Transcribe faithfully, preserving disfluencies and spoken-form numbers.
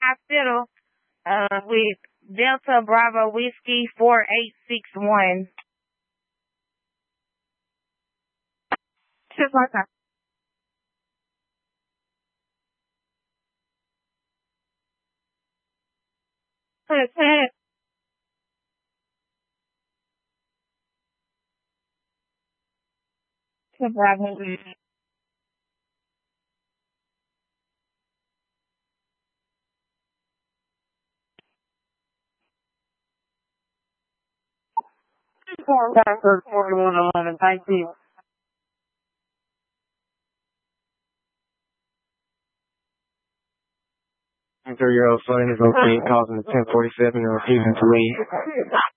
hospital uh, with Delta Bravo Whiskey four eight six one. Just like that. Delta Bravo. Four Doctor forty-one eleven. Thank you. Three-year-old son is on scene causing a ten forty-seven or even three.